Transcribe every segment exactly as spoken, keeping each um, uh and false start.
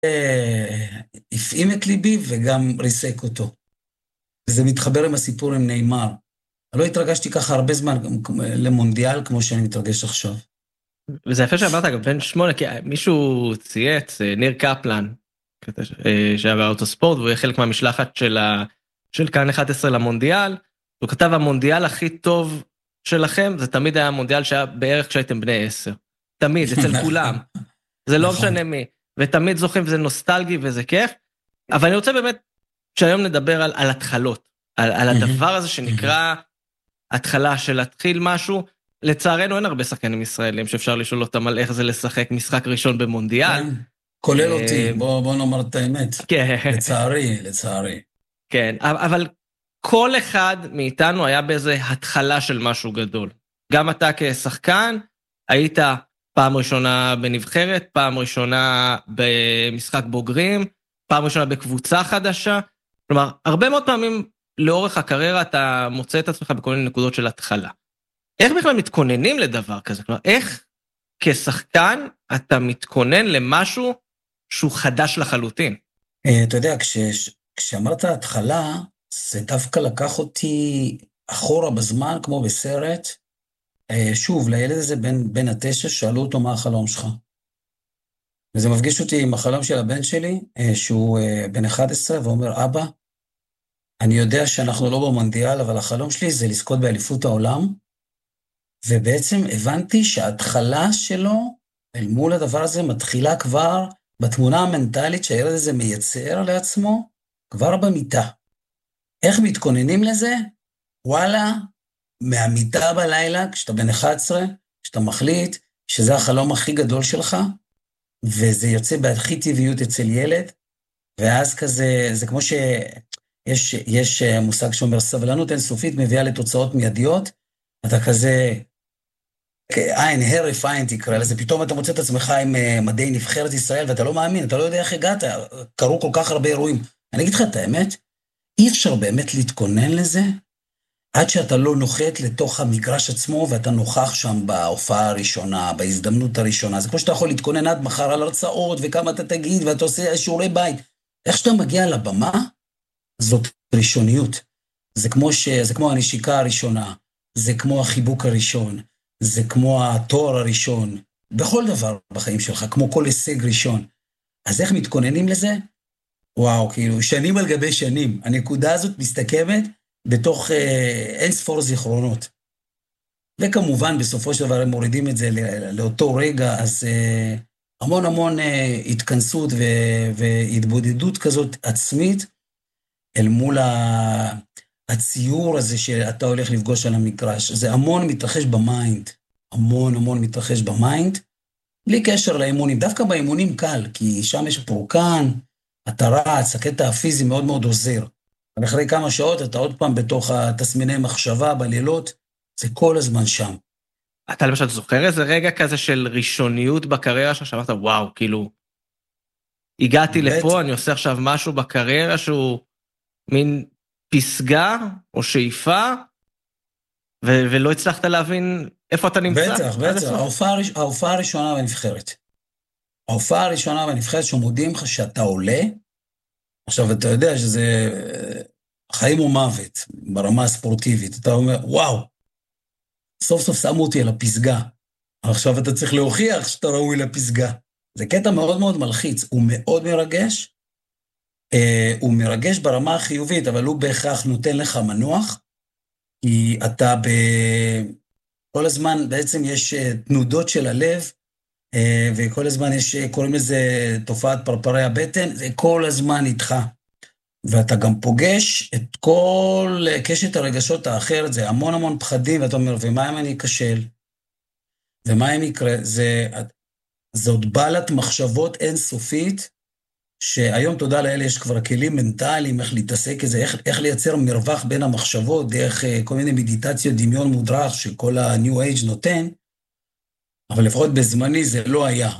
הפעים את ליבי וגם ריסק אותו. זה מתחבר עם הסיפור עם נאמר. לא התרגשתי ככה הרבה זמן למונדיאל כמו שאני מתרגש עכשיו. וזה יפה שאמרת, אגב, בן שמונה, כי מישהו צייץ, ניר קפלן, שהיה באוטוספורט, והוא יהיה חלק מהמשלחת של כאן אחת עשרה למונדיאל, הוא כתב, המונדיאל הכי טוב שלכם, זה תמיד היה המונדיאל שהיה בערך כשהייתם בני עשר. תמיד, אצל כולם. זה לא משנה מי. ותמיד זוכים, וזה נוסטלגי וזה כיף. אבל אני רוצה באמת, שהיום נדבר על, על התחלות, על, על הדבר הזה שנקרא התחלה של להתחיל משהו. לצערנו אין הרבה שחקנים ישראלים שאפשר לשאול אותם על איך זה לשחק משחק ראשון במונדיאל. כולל אותי, בוא, בוא נאמר את האמת. לצערי, לצערי. כן, אבל כל אחד מאיתנו היה באיזה התחלה של משהו גדול. גם אתה כשחקן, היית פעם ראשונה בנבחרת, פעם ראשונה במשחק בוגרים, פעם ראשונה בקבוצה חדשה. כלומר, הרבה מאוד פעמים לאורך הקריירה אתה מוצא את עצמך בכל מיני נקודות של התחלה. איך בכלל מתכוננים לדבר כזה? כלומר, איך כשחקן אתה מתכונן למשהו שהוא חדש לחלוטין? אתה יודע, כש, כשאמרת התחלה, זה דווקא לקח אותי אחורה בזמן, כמו בסרט. שוב, לילד הזה בין, בין התשע, שאלו אותו מה החלום שלך. וזה מפגיש אותי עם החלום של הבן שלי, שהוא בן אחת עשרה, ואומר, אבא, אני יודע שאנחנו לא במונדיאל, אבל החלום שלי זה לזכות באליפות העולם, ובעצם הבנתי שההתחלה שלו, אל מול הדבר הזה, מתחילה כבר בתמונה המנטלית שהילד הזה מייצר לעצמו, כבר במיטה. איך מתכוננים לזה? וואלה, מהמיטה בלילה, כשאתה בן אחת עשרה, כשאתה מחליט שזה החלום הכי גדול שלך, וזה יוצא בהכי טבעיות אצל ילד, ואז כזה, זה כמו שיש יש מושג שאומר, סבלנות אינסופית מביאה לתוצאות מיידיות, אתה כזה, עין, הרף עין תקרא לזה, פתאום אתה מוצא את עצמך עם מדעי נבחרת ישראל, ואתה לא מאמין, אתה לא יודע איך הגעת, קרו כל כך הרבה אירועים. אני אגיד לך את האמת, אי אפשר באמת להתכונן לזה, עד שאתה לא נוחת לתוך המגרש עצמו, ואתה נוכח שם בהופעה הראשונה, בהזדמנות הראשונה. זה כמו שאתה יכול להתכונן עד מחר על הרצאות, וכמה אתה תגיד, ואתה עושה שיעורי בית. איך שאתה מגיע לבמה, זאת ראשוניות. זה כמו, ש... זה כמו הנשיקה הראשונה, זה כמו החיבוק הראשון, זה כמו התואר הראשון, בכל דבר בחיים שלך, כמו כל הישג ראשון. אז איך מתכוננים לזה? וואו, כאילו, שנים על גבי שנים. הנקודה הזאת מסתכמת בתוך אה, אין ספור זיכרונות. וכמובן, בסופו של דבר הם מורידים את זה לאותו רגע, אז אה, המון המון אה, התכנסות ו- והתבודדות כזאת עצמית, אל מול ה- הציור הזה שאתה הולך לפגוש על המגרש. זה המון מתרחש במיינד, המון המון מתרחש במיינד, בלי קשר לאימונים. דווקא באימונים קל, כי שם יש פורקן, אתה רץ, הקטע הפיזי מאוד מאוד עוזר. אבל אחרי כמה שעות אתה עוד פעם בתוך התסמיני מחשבה בלילות, זה כל הזמן שם. אתה למשל זוכר איזה רגע כזה של ראשוניות בקריירה שלך, שאמרת וואו, כאילו, הגעתי לפה, אני עושה עכשיו משהו בקריירה שהוא מין פסגה או שאיפה, ו- ולא הצלחת להבין איפה אתה נמצא? בטח, בטח, ההופעה, ההופעה הראשונה בנבחרת. ההופעה הראשונה בנבחרת שמודיעים לך שאתה עולה, עכשיו אתה יודע שזה חיים ומוות ברמה הספורטיבית, אתה אומר וואו, סוף סוף שמו אותי על הפסגה, עכשיו אתה צריך להוכיח שאתה ראוי לפסגה. זה קטע מאוד מאוד מלחיץ, הוא מאוד מרגש, אה, הוא מרגש ברמה החיובית, אבל הוא בהכרח נותן לך מנוח, כי אתה ב... כל הזמן בעצם יש תנודות של הלב, וכל הזמן יש, קוראים לזה תופעת פרפרי הבטן, זה כל הזמן איתך. ואתה גם פוגש את כל קשת הרגשות האחרת, זה המון המון פחדים, ואתה אומר, ומה אם אני אכשל? ומה אם יקרה? זה, זאת בעלת מחשבות אינסופית, שהיום תודה לאלה יש כבר כלים מנטליים, איך להתעסק איזה, איך, איך לייצר מרווח בין המחשבות, דרך כל מיני מדיטציות דמיון מודרך, שכל ה-New Age נותן, אבל לפחות בזמני זה לא היה.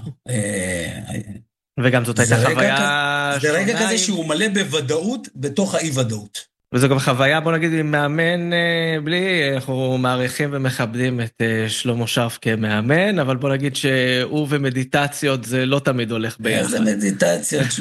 וגם זאת הייתה חוויה שונה. זה רגע כזה שהוא מלא בוודאות בתוך האי-ודאות. וזו גם חוויה, בוא נגיד, עם מאמן בלי, אנחנו מעריכים ומכבדים את שלמה שרף כמאמן, אבל בוא נגיד שהוא ומדיטציות זה לא תמיד הולך ביחד. איזה מדיטציות?